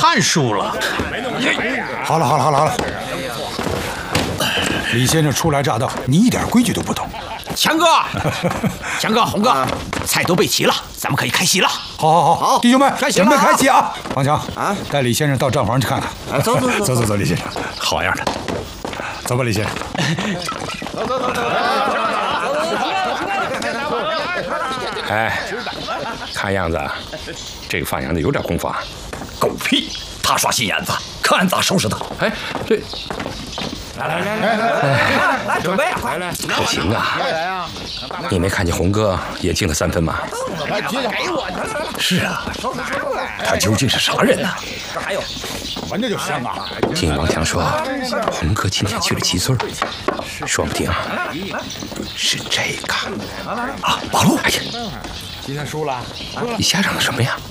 看输了。 好了，李先生初来乍到，你一点规矩都不懂。 强哥，红哥，菜都备齐了，咱们可以开戏了。 好，弟兄们，准备开戏啊！王强啊， 带李先生到账房去看看。 走， 李先生，好样的。走吧，李先生。走。 哎，看样子这个放羊的有点功夫啊。 狗屁！他耍心眼子，看咋收拾他！ 哎，对， 来，准备， 来，可行啊！你没看见红哥也进了3分吗？ 是啊，他究竟是啥人呢？ 这还有， 闻着就香啊！ 听王强说，红哥今天去了7村，说不定是这个啊，马路！ 哎呀， 今天输了， 你瞎嚷什么呀？